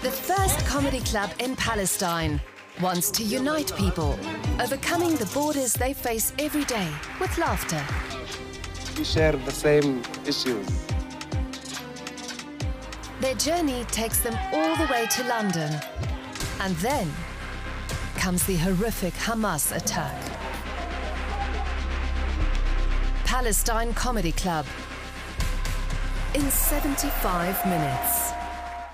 The first comedy club in Palestine wants to unite people, overcoming the borders they face every day with laughter. We share the same issues. Their journey takes them all the way to London. And then comes the horrific Hamas attack. Palestine Comedy Club in 75 minutes.